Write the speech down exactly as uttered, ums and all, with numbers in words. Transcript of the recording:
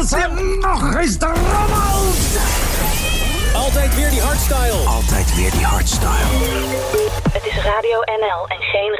als je nog eens de rommelt. Altijd weer die hardstyle. Altijd weer die hardstyle. Het is Radio N L en geen